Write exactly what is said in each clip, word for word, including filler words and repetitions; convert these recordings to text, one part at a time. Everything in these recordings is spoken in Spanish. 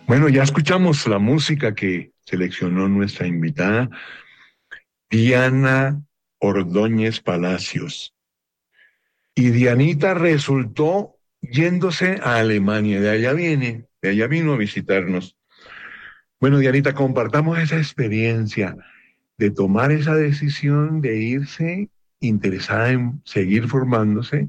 Bueno, ya escuchamos la música que seleccionó nuestra invitada, Diana Ordóñez Palacios. Y Dianita resultó yéndose a Alemania, de allá viene, de allá vino a visitarnos. Bueno, Dianita, compartamos esa experiencia de tomar esa decisión de irse interesada en seguir formándose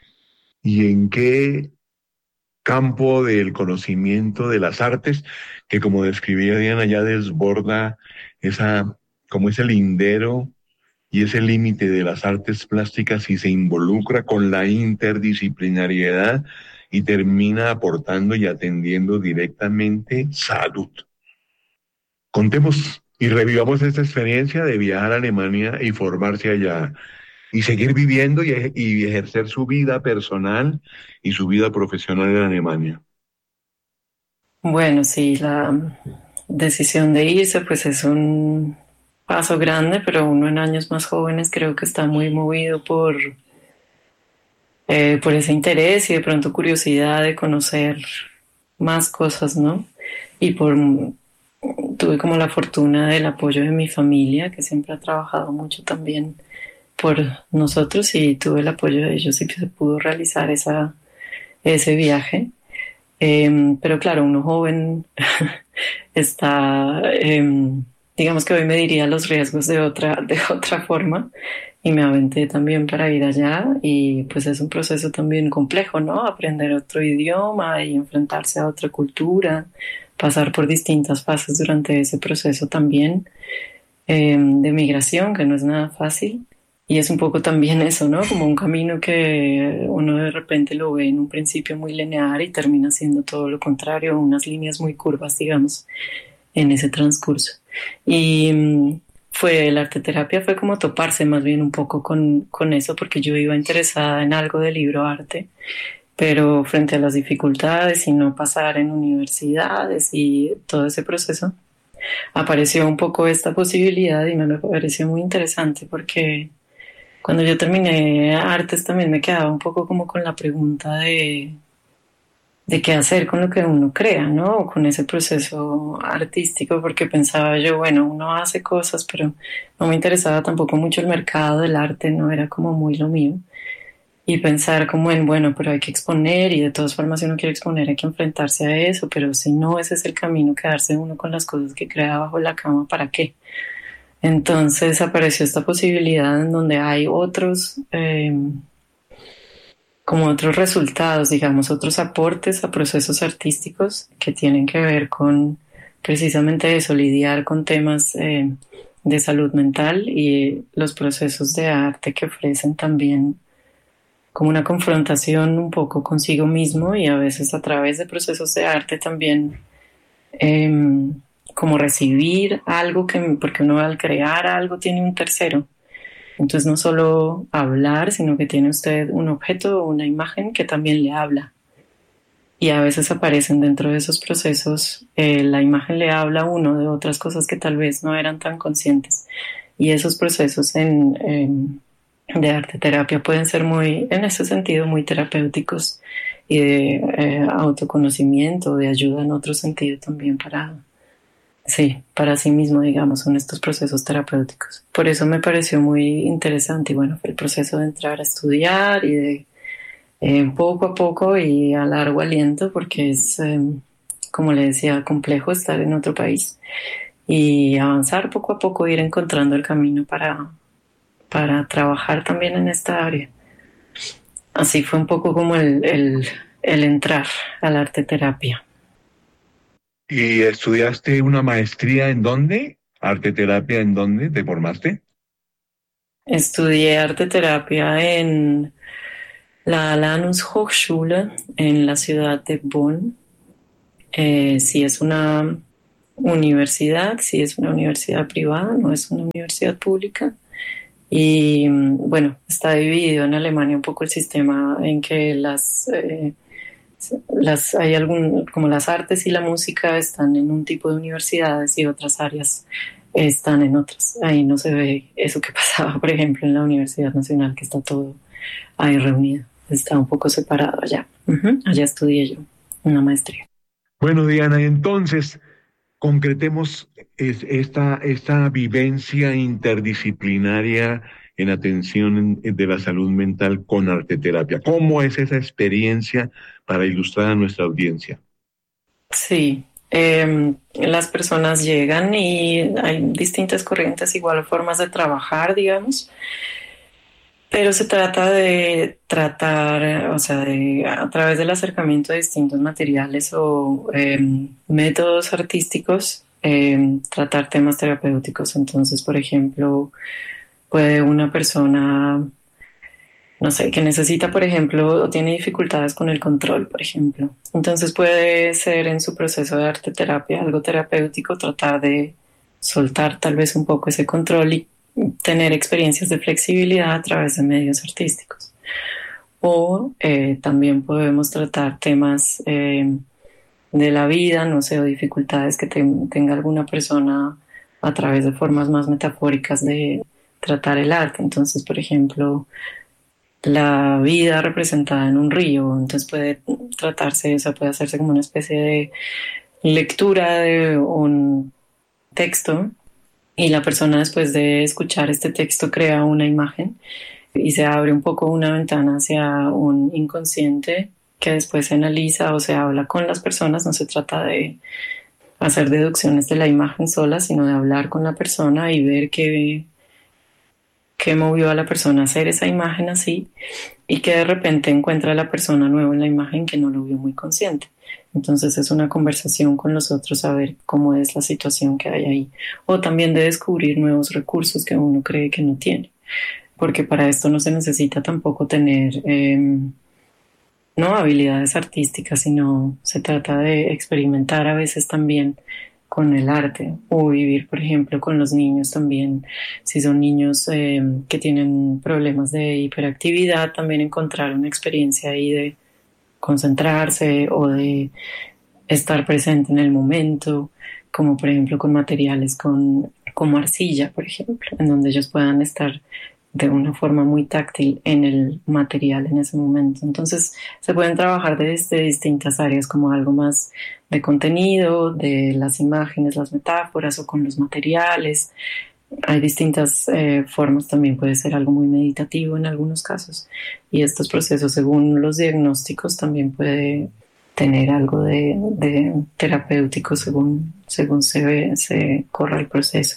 y en qué campo del conocimiento de las artes, que como describía Diana, ya desborda esa, como ese lindero y ese límite de las artes plásticas y se involucra con la interdisciplinariedad y termina aportando y atendiendo directamente salud. Contemos y revivamos esta experiencia de viajar a Alemania y formarse allá y seguir viviendo y, ej- y ejercer su vida personal y su vida profesional en Alemania. Bueno, sí, la decisión de irse pues es un paso grande, pero uno en años más jóvenes creo que está muy movido por, eh, por ese interés y de pronto curiosidad de conocer más cosas, ¿no? Y por tuve como la fortuna del apoyo de mi familia, que siempre ha trabajado mucho también por nosotros y tuve el apoyo de ellos y que se pudo realizar esa, ese viaje. Eh, pero claro, uno joven está, eh, digamos que hoy me diría los riesgos de otra, de otra forma y me aventé también para ir allá y pues es un proceso también complejo, ¿no? Aprender otro idioma y enfrentarse a otra cultura, pasar por distintas fases durante ese proceso también eh, de migración, que no es nada fácil. Y es un poco también eso, ¿no? Como un camino que uno de repente lo ve en un principio muy lineal y termina siendo todo lo contrario, unas líneas muy curvas, digamos, en ese transcurso. Y mm, fue, la arte terapia fue como toparse más bien un poco con, con eso, porque yo iba interesada en algo de libro arte, pero frente a las dificultades y no pasar en universidades y todo ese proceso, apareció un poco esta posibilidad y me pareció muy interesante porque cuando yo terminé artes también me quedaba un poco como con la pregunta de, de qué hacer con lo que uno crea, ¿no? O con ese proceso artístico, porque pensaba yo, bueno, uno hace cosas, pero no me interesaba tampoco mucho el mercado del arte, no era como muy lo mío. Y pensar como en, bueno, pero hay que exponer y de todas formas si uno quiere exponer hay que enfrentarse a eso, pero si no ese es el camino, quedarse uno con las cosas que crea bajo la cama, ¿para qué? Entonces apareció esta posibilidad en donde hay otros, eh, como otros resultados, digamos, otros aportes a procesos artísticos que tienen que ver con precisamente eso, lidiar con temas eh, de salud mental y los procesos de arte que ofrecen también como una confrontación un poco consigo mismo y a veces a través de procesos de arte también eh, como recibir algo que, porque uno al crear algo tiene un tercero. Entonces no solo hablar, sino que tiene usted un objeto o una imagen que también le habla. Y a veces aparecen dentro de esos procesos, eh, la imagen le habla a uno de otras cosas que tal vez no eran tan conscientes. Y esos procesos en, en, de arte terapia pueden ser muy, en ese sentido, muy terapéuticos y de eh, autoconocimiento, de ayuda en otro sentido también para, sí, para sí mismo, digamos, son estos procesos terapéuticos. Por eso me pareció muy interesante y bueno, fue el proceso de entrar a estudiar y de eh, poco a poco y a largo aliento, porque es, eh, como le decía, complejo estar en otro país y avanzar poco a poco, ir encontrando el camino para, para trabajar también en esta área. Así fue un poco como el, el, el entrar a la arte terapia. ¿Y estudiaste una maestría en dónde? ¿Arte terapia en dónde te formaste? Estudié arte terapia en la Lanus Hochschule en la ciudad de Bonn. Eh, sí es una universidad, sí es una universidad privada, no es una universidad pública. Y bueno, está dividido en Alemania un poco el sistema en que las, eh, las hay algún, como las artes y la música están en un tipo de universidades y otras áreas están en otras. Ahí no se ve eso que pasaba, por ejemplo, en la Universidad Nacional, que está todo ahí reunido. Está un poco separado allá. Uh-huh. Allá estudié yo una maestría. Bueno, Diana, entonces concretemos es- esta, esta vivencia interdisciplinaria en atención de la salud mental con arteterapia. ¿Cómo es esa experiencia para ilustrar a nuestra audiencia? Sí, em, las personas llegan y hay distintas corrientes, igual formas de trabajar, digamos, pero se trata de tratar, eh, o sea, de, a través del acercamiento de distintos materiales o em, métodos artísticos, em, tratar temas terapéuticos. Entonces, por ejemplo, puede una persona, no sé, que necesita, por ejemplo, o tiene dificultades con el control, por ejemplo. Entonces puede ser en su proceso de arte terapia algo terapéutico, tratar de soltar tal vez un poco ese control y tener experiencias de flexibilidad a través de medios artísticos. O eh, también podemos tratar temas eh, de la vida, no sé, o dificultades que te, tenga alguna persona a través de formas más metafóricas de tratar el arte. Entonces, por ejemplo, la vida representada en un río, entonces puede tratarse, o sea, puede hacerse como una especie de lectura de un texto y la persona después de escuchar este texto crea una imagen y se abre un poco una ventana hacia un inconsciente que después se analiza o se habla con las personas. No se trata de hacer deducciones de la imagen sola, sino de hablar con la persona y ver qué, qué movió a la persona a hacer esa imagen así y que de repente encuentra a la persona nueva en la imagen que no lo vio muy consciente. Entonces es una conversación con los otros a ver cómo es la situación que hay ahí. O también de descubrir nuevos recursos que uno cree que no tiene. Porque para esto no se necesita tampoco tener eh, no habilidades artísticas, sino se trata de experimentar a veces también con el arte o vivir, por ejemplo, con los niños también. Si son niños eh, que tienen problemas de hiperactividad, también encontrar una experiencia ahí de concentrarse o de estar presente en el momento, como por ejemplo con materiales con, como arcilla, por ejemplo, en donde ellos puedan estar de una forma muy táctil en el material en ese momento. Entonces se pueden trabajar desde distintas áreas, como algo más de contenido, de las imágenes, las metáforas o con los materiales. Hay distintas eh, formas, también puede ser algo muy meditativo en algunos casos. Y estos procesos, según los diagnósticos, también puede tener algo de, de terapéutico según, según se ve, se corra el proceso.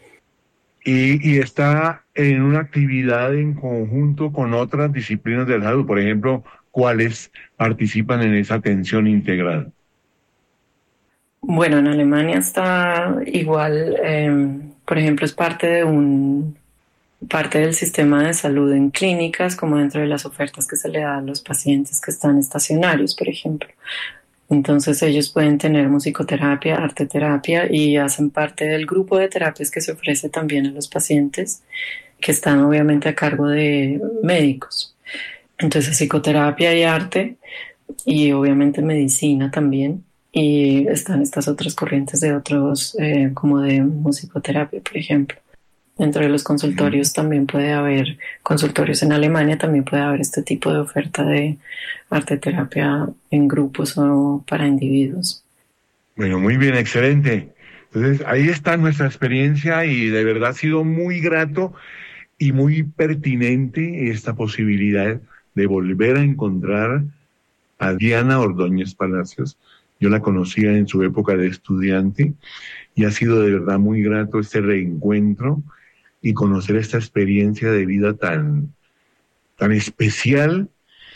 Y, y está en una actividad en conjunto con otras disciplinas de la salud, por ejemplo, ¿cuáles participan en esa atención integral? Bueno, en Alemania está igual, eh, por ejemplo, es parte de un parte del sistema de salud en clínicas, como dentro de las ofertas que se le da a los pacientes que están estacionarios, por ejemplo. Entonces ellos pueden tener musicoterapia, arteterapia y hacen parte del grupo de terapias que se ofrece también a los pacientes que están obviamente a cargo de médicos. Entonces psicoterapia y arte y obviamente medicina también. Y están estas otras corrientes de otros, eh, como de musicoterapia, por ejemplo. Dentro de los consultorios también puede haber, consultorios en Alemania también puede haber este tipo de oferta de arte terapia en grupos o para individuos. Bueno, muy bien, excelente. Entonces, ahí está nuestra experiencia y de verdad ha sido muy grato y muy pertinente esta posibilidad de volver a encontrar a Diana Ordóñez Palacios. Yo la conocía en su época de estudiante y ha sido de verdad muy grato este reencuentro y conocer esta experiencia de vida tan, tan especial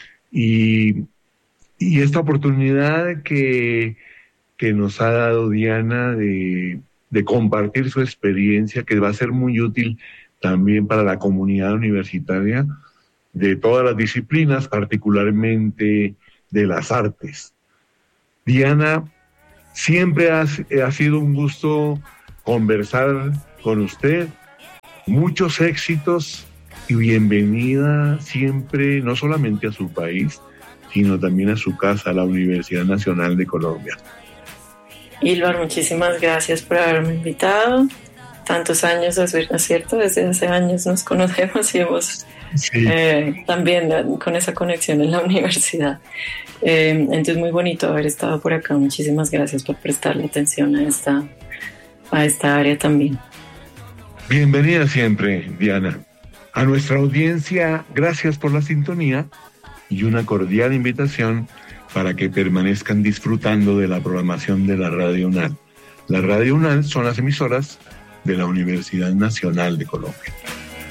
y, y esta oportunidad que, que nos ha dado Diana de, de compartir su experiencia, que va a ser muy útil también para la comunidad universitaria de todas las disciplinas, particularmente de las artes. Diana, siempre ha, ha sido un gusto conversar con usted. Muchos éxitos y bienvenida siempre, no solamente a su país, sino también a su casa, a la Universidad Nacional de Colombia. Ilvar, muchísimas gracias por haberme invitado. Tantos años, es cierto, desde hace años nos conocemos y hemos Sí. eh, también eh, con esa conexión en la universidad. Eh, entonces muy bonito haber estado por acá. Muchísimas gracias por prestarle atención a esta, a esta área también. Bienvenida siempre, Diana. A nuestra audiencia, gracias por la sintonía y una cordial invitación para que permanezcan disfrutando de la programación de la Radio UNAL. La Radio UNAL son las emisoras de la Universidad Nacional de Colombia.